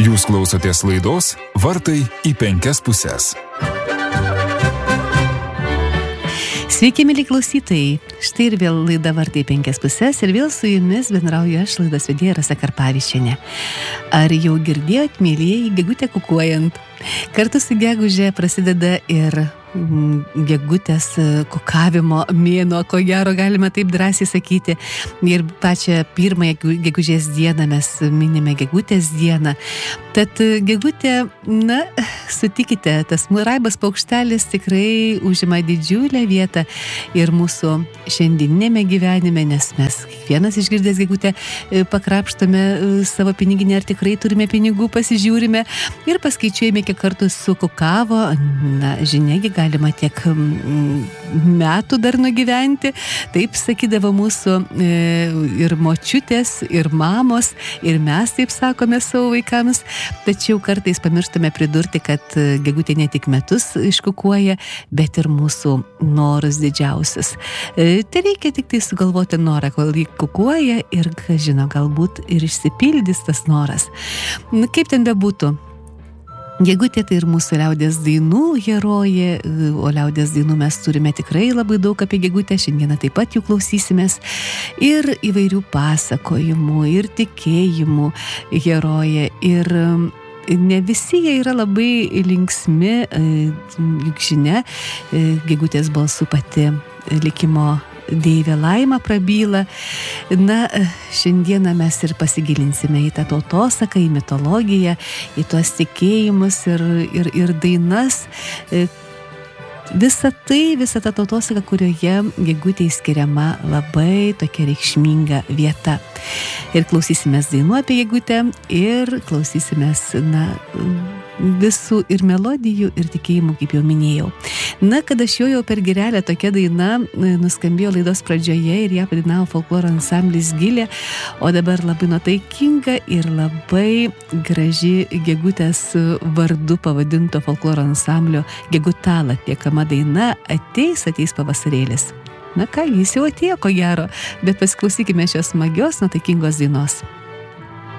Jūs klausotės laidos Vartai į 5 puses. Sveiki, mėly klausytojai. Štai ir vėl laida Vartai į 5 puses ir vėl su jumis bendrauju aš, laidos vedėja Rasa Karpavičienė. Ar jau girdėjot, mėlyjeji, gegutę kukuojant? Kartu su geguže prasideda ir gegutės kukavimo mėnuo, ko gero galime taip drąsiai sakyti. Ir pačią pirmąją gegužės dieną mes minime gegutės dieną. Tad gegutė, sutikite, tas raibas paukštelis tikrai užima didžiulę vietą ir mūsų šiandieninėme gyvenime, nes mes kiekvienas išgirdęs gegutę pakrapštome savo piniginę, ar tikrai turime pinigų, pasižiūrime ir paskaičiuojame, kiek kartų sukukavo. Žiniagi galima tiek metų dar nugyventi. Taip sakydavo mūsų ir močiutės, ir mamos, ir mes taip sakome savo vaikams. Tačiau kartais pamirštame pridurti, kad gegutė ne tik metus iškukuoja, bet ir mūsų norus didžiausius. Tai reikia tik tai sugalvoti norą, kol jį kukuoja ir, kas žino, galbūt ir išsipildys tas noras. Kaip ten bebūtų. Gegutė tai ir mūsų liaudies dainų herojė, o liaudies dainų mes turime tikrai labai daug apie gegutę, šiandieną taip pat jų klausysimės, ir įvairių pasakojimų, ir tikėjimų herojė, ir ne visi jie yra labai linksmi, juk žinia, gegutės balsu pati likimo deivė Laima prabyla. Šiandieną mes ir pasigilinsime į tą tautosaką, į mitologiją, į tuos tikėjimus ir dainas. Visa ta tautosaka, kurioje gegutė skiriama labai tokia reikšminga vieta. Ir klausysimės dainų apie gegutę ir klausysimės visų ir melodijų, ir tikėjimų, kaip jau minėjau. Kad aš jojau per girelę, tokia daina nuskambėjo laidos pradžioje ir ją padainavo folkloro ansamblis Gilė, o dabar labai nuotaikinga ir labai graži gegutės vardu pavadinto folkloro ansamblio Gegutala atliekama daina Ateis pavasarėlis. Jis jau atėjo, ko gero, bet pasiklausykime šios smagios, nuotaikingos dainos.